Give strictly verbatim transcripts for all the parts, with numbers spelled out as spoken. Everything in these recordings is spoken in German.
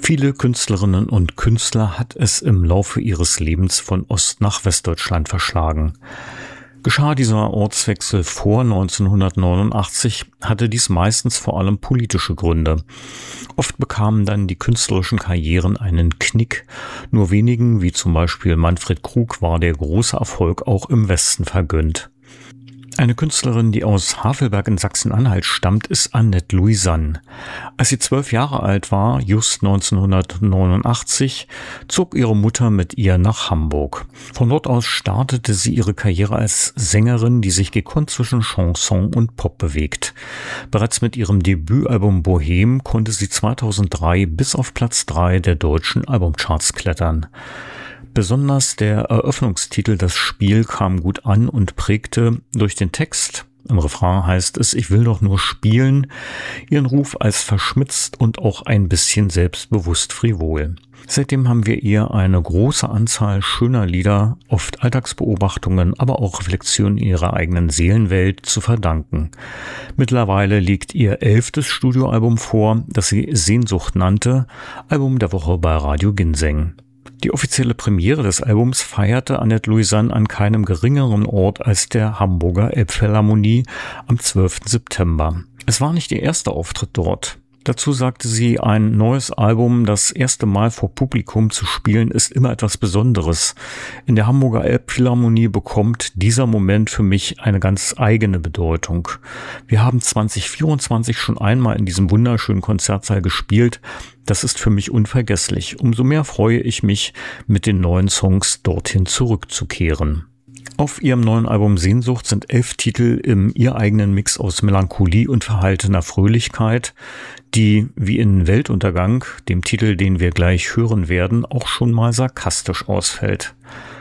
Viele Künstlerinnen und Künstler hat es im Laufe ihres Lebens von Ost- nach Westdeutschland verschlagen. Geschah dieser Ortswechsel vor neunzehnhundertneunundachtzig, hatte dies meistens vor allem politische Gründe. Oft bekamen dann die künstlerischen Karrieren einen Knick. Nur wenigen, wie zum Beispiel Manfred Krug, war der große Erfolg auch im Westen vergönnt. Eine Künstlerin, die aus Havelberg in Sachsen-Anhalt stammt, ist Annette Louisanne. Als sie zwölf Jahre alt war, just neunzehnhundertneunundachtzig, zog ihre Mutter mit ihr nach Hamburg. Von dort aus startete sie ihre Karriere als Sängerin, die sich gekonnt zwischen Chanson und Pop bewegt. Bereits mit ihrem Debütalbum Bohème konnte sie zweitausenddrei bis auf Platz drei der deutschen Albumcharts klettern. Besonders der Eröffnungstitel Das Spiel kam gut an und prägte durch den Text, im Refrain heißt es, ich will doch nur spielen, ihren Ruf als verschmitzt und auch ein bisschen selbstbewusst frivol. Seitdem haben wir ihr eine große Anzahl schöner Lieder, oft Alltagsbeobachtungen, aber auch Reflexionen ihrer eigenen Seelenwelt zu verdanken. Mittlerweile liegt ihr elftes Studioalbum vor, das sie Sehnsucht nannte, Album der Woche bei Radio Ginseng. Die offizielle Premiere des Albums feierte Annette Louisanne an keinem geringeren Ort als der Hamburger Elbphilharmonie am zwölften September. Es war nicht ihr erster Auftritt dort. Dazu sagte sie, ein neues Album das erste Mal vor Publikum zu spielen, ist immer etwas Besonderes. In der Hamburger Elbphilharmonie bekommt dieser Moment für mich eine ganz eigene Bedeutung. Wir haben zwanzig vierundzwanzig schon einmal in diesem wunderschönen Konzertsaal gespielt. Das ist für mich unvergesslich. Umso mehr freue ich mich, mit den neuen Songs dorthin zurückzukehren. Auf ihrem neuen Album Sehnsucht sind elf Titel im ihr eigenen Mix aus Melancholie und verhaltener Fröhlichkeit, die wie in Weltuntergang, dem Titel, den wir gleich hören werden, auch schon mal sarkastisch ausfällt.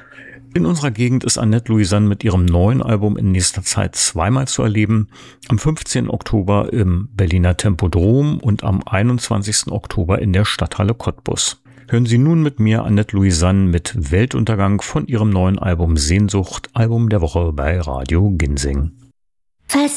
In unserer Gegend ist Annette Louisanne mit ihrem neuen Album in nächster Zeit zweimal zu erleben. Am fünfzehnten Oktober im Berliner Tempodrom und am einundzwanzigsten Oktober in der Stadthalle Cottbus. Hören Sie nun mit mir Annette Louisanne mit Weltuntergang von ihrem neuen Album Sehnsucht, Album der Woche bei Radio Ginseng. Was